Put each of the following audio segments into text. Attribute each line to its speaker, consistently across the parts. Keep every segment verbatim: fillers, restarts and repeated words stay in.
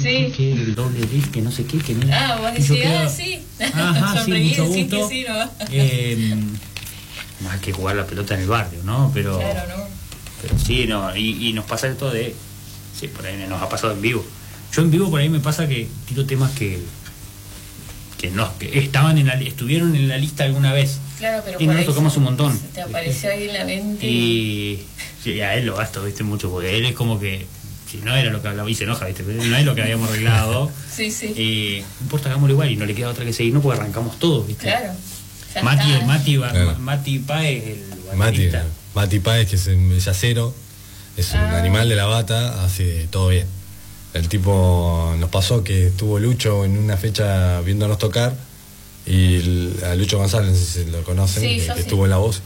Speaker 1: sí.
Speaker 2: que el doble disc, que no sé qué, que mira.
Speaker 1: Ah, vos decís, ah, sí.
Speaker 2: Ajá, sí, mucho
Speaker 1: sí,
Speaker 2: gusto.
Speaker 1: que sí, ¿no?
Speaker 2: Eh, más que jugar la pelota en el barrio, ¿no? Pero,
Speaker 1: claro, ¿no?
Speaker 2: pero sí, no, y, y nos pasa esto de, sí, por ahí nos ha pasado en vivo. Yo en vivo por ahí me pasa que tiro temas que que no, que estaban en la, estuvieron en la lista alguna vez.
Speaker 1: Claro, pero
Speaker 2: y no lo tocamos
Speaker 1: se,
Speaker 2: un montón.
Speaker 1: Se te apareció ahí en la mente.
Speaker 2: Y sí, a él lo gasto, viste, mucho, porque él es como que, si no era lo que hablaba, y se enoja, viste, pero no es lo que habíamos arreglado.
Speaker 1: Sí, sí.
Speaker 2: Y no importa, hagámoslo igual, y no le queda otra que seguir, no, porque arrancamos todos, viste.
Speaker 1: Claro.
Speaker 2: Mati,
Speaker 1: está.
Speaker 2: Mati,
Speaker 3: claro.
Speaker 2: Mati Páez, el
Speaker 3: Mati,
Speaker 2: baterista.
Speaker 3: Mati Páez, que es el yacero, es un
Speaker 1: Ah.
Speaker 3: animal de la bata, hace todo bien. El tipo, nos pasó que estuvo Lucho en una fecha viéndonos tocar, y el- a Lucho González, no sé si lo conocen,
Speaker 1: Sí,
Speaker 3: que,
Speaker 1: yo
Speaker 3: que
Speaker 1: sí.
Speaker 3: estuvo en La Voz,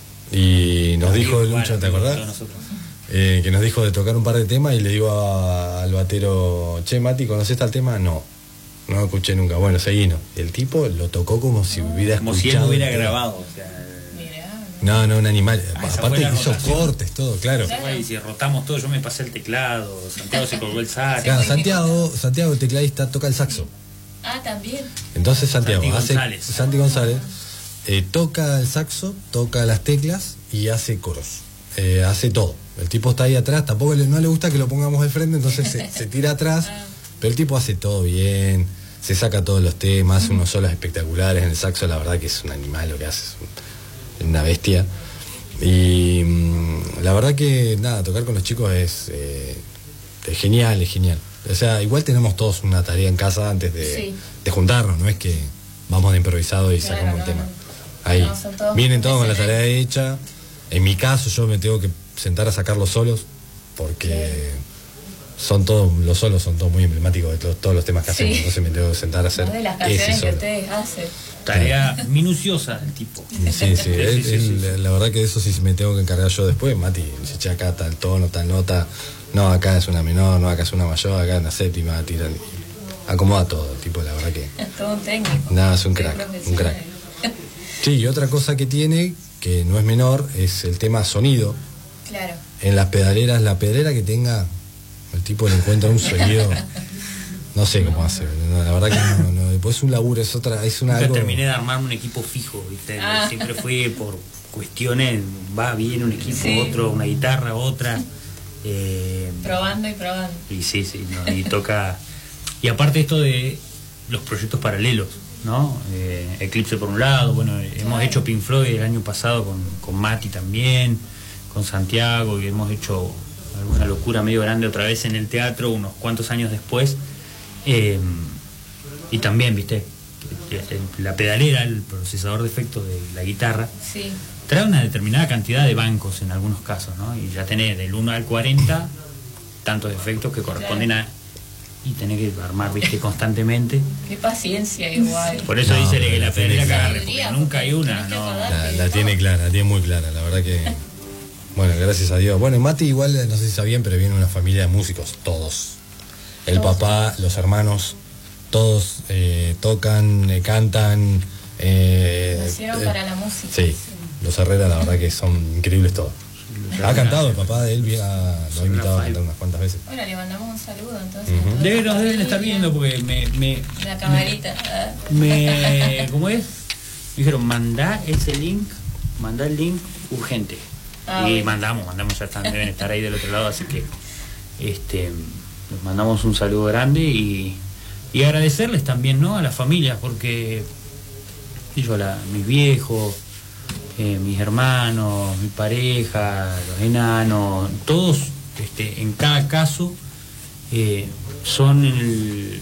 Speaker 3: y nos dijo,
Speaker 2: Igual,
Speaker 3: Lucho, ¿te
Speaker 2: amigo de
Speaker 3: acordás?
Speaker 2: todos nosotros.
Speaker 3: Eh, que nos dijo de tocar un par de temas, y le digo a- al batero, che, Mati, ¿conocés tal tema? No, no lo escuché nunca. Bueno, seguinos. El tipo lo tocó como si hubiera
Speaker 2: Como
Speaker 3: escuchado.
Speaker 2: si él lo hubiera
Speaker 3: el tema.
Speaker 2: grabado, o sea.
Speaker 1: Mirá.
Speaker 3: No, no, un animal.
Speaker 2: Ah, esa
Speaker 3: Aparte
Speaker 2: fue la
Speaker 3: que hizo
Speaker 2: rotación.
Speaker 3: cortes, todo, claro.
Speaker 1: Claro.
Speaker 2: Y si rotamos todo, yo me pasé el teclado, Santiago se colgó el saco.
Speaker 3: Claro,
Speaker 1: Sí,
Speaker 3: Santiago, Santiago, el tecladista, toca el saxo.
Speaker 1: Ah, también.
Speaker 3: Entonces Santiago
Speaker 2: Santi
Speaker 3: hace.
Speaker 2: González.
Speaker 3: Santi González eh, toca el saxo, toca las teclas y hace coros. Eh, hace todo. El tipo está ahí atrás, tampoco le, no le gusta que lo pongamos de frente, entonces se, se tira atrás. Pero el tipo hace todo bien, se saca todos los temas, hace unos solos espectaculares en el saxo. La verdad que es un animal lo que hace, es un- una bestia. Y mm, la verdad que nada, tocar con los chicos es, eh, es genial, es genial. O sea, igual tenemos todos una tarea en casa antes de,
Speaker 1: Sí.
Speaker 3: de juntarnos, no es que vamos de improvisado y
Speaker 1: Claro,
Speaker 3: sacamos
Speaker 1: no,
Speaker 3: el tema.
Speaker 1: no.
Speaker 3: Ahí
Speaker 1: No, son todos
Speaker 3: vienen todos con la tarea
Speaker 1: profesionales.
Speaker 3: hecha. En mi caso yo me tengo que sentar a sacarlos solos porque son todos, los solos son todos muy emblemáticos de to- todos los temas que
Speaker 1: Sí.
Speaker 3: hacemos, entonces me tengo que sentar a hacer
Speaker 1: Más de las
Speaker 3: ese
Speaker 1: canciones que
Speaker 3: solo.
Speaker 1: ustedes hacen.
Speaker 2: Tarea minuciosa del tipo.
Speaker 3: Sí, sí, él-
Speaker 2: sí,
Speaker 3: él-
Speaker 2: sí, sí.
Speaker 3: la verdad que eso sí me tengo que encargar yo después. Mati, dice, che, acá tal tono, tal nota, no, acá es una menor, no, acá es una mayor, acá es una séptima, tiran, acomoda todo, tipo, la verdad que,
Speaker 1: Es todo un técnico.
Speaker 3: nada, es un
Speaker 1: Soy
Speaker 3: crack, un
Speaker 1: profesional.
Speaker 3: crack. Sí, y otra cosa que tiene, que no es menor, es el tema sonido.
Speaker 1: Claro.
Speaker 3: En las pedaleras, la pedalera que tenga, el tipo le encuentra un sonido, no sé cómo hace, no, la verdad que no, no, después es un laburo, es otra, es una
Speaker 2: Nunca
Speaker 3: algo...
Speaker 2: terminé de armar un equipo fijo, ¿viste?
Speaker 1: Ah.
Speaker 2: Siempre fue por cuestiones, va bien un equipo,
Speaker 1: Sí.
Speaker 2: otro, una guitarra, otra. Eh,
Speaker 1: Probando y probando.
Speaker 2: y sí, sí, no, y toca. Y aparte esto de los proyectos paralelos, ¿no? Eh, Eclipse por un lado, bueno, hemos hecho Pink Floyd el año pasado con, con Mati también, con Santiago, y hemos hecho alguna locura medio grande otra vez en el teatro unos cuantos años después. Eh, y también, viste, que- que la pedalera, el procesador de efectos de la guitarra,
Speaker 1: Sí.
Speaker 2: trae una determinada cantidad de bancos en algunos casos, ¿no? Y ya tenés del uno al cuarenta tantos efectos que corresponden a... Y tenés que armar, viste, constantemente.
Speaker 1: Qué paciencia igual.
Speaker 2: Por eso
Speaker 3: No,
Speaker 2: dice
Speaker 3: pero
Speaker 2: que la
Speaker 3: la
Speaker 2: pedalera
Speaker 3: tenés
Speaker 2: que
Speaker 3: clara.
Speaker 2: agarre, porque nunca hay una,
Speaker 1: Tenés que
Speaker 2: ¿no?
Speaker 1: acordarte.
Speaker 3: La, la tiene clara, la tiene muy clara, la verdad que... Bueno, gracias a Dios. Bueno, Mati igual, no sé si sabían, pero viene de una familia de músicos, todos. El
Speaker 1: Todos.
Speaker 3: papá, los hermanos, todos eh, tocan, eh, cantan. Eh,
Speaker 1: Nacieron
Speaker 3: eh,
Speaker 1: para la música.
Speaker 3: Sí, los Herrera la verdad que son increíbles todos. Ha cantado, el papá de él vi- ha- lo ha invitado a cantar unas cuantas veces.
Speaker 1: Bueno, le mandamos un saludo entonces.
Speaker 3: Ujú.
Speaker 1: a toda
Speaker 2: Debe-
Speaker 1: la
Speaker 2: nos deben estar
Speaker 1: familia.
Speaker 2: viendo porque me... me
Speaker 1: La camarita. ah.
Speaker 2: me ¿Cómo es? Me dijeron, mandá ese link, mandá el link urgente.
Speaker 1: Ah,
Speaker 2: y
Speaker 1: bueno.
Speaker 2: mandamos, mandamos, ya están, deben estar ahí del otro lado, así que este les mandamos un saludo grande y, y agradecerles también, ¿no? A las familias, porque y yo, la, mis viejos, eh, mis hermanos, mi pareja, los enanos, todos, este, en cada caso, eh, son el,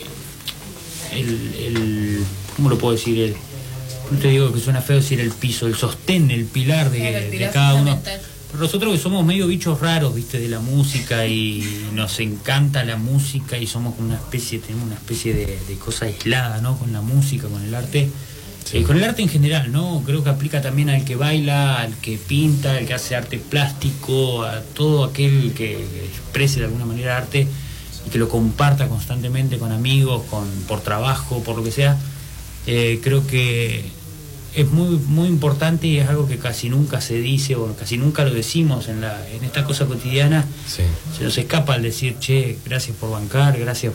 Speaker 2: el, el, ¿cómo lo puedo decir? El, no te digo que suena feo decir el piso, el sostén, el pilar de,
Speaker 1: Claro, el pilar
Speaker 2: de cada uno.
Speaker 1: fundamental.
Speaker 2: Pero nosotros que somos medio bichos raros, viste, de la música y nos encanta la música y somos como una especie, tenemos una especie de, de cosa aislada, ¿no? Con la música, con el arte.
Speaker 3: Sí.
Speaker 2: Eh, con el arte en general, ¿no? Creo que aplica también al que baila, al que pinta, al que hace arte plástico, a todo aquel que exprese de alguna manera arte y que lo comparta constantemente con amigos, con por trabajo, por lo que sea. Eh, creo que es muy muy importante y es algo que casi nunca se dice o casi nunca lo decimos en la en esta cosa cotidiana.
Speaker 3: Sí.
Speaker 2: Se nos escapa al decir, che, gracias por bancar, gracias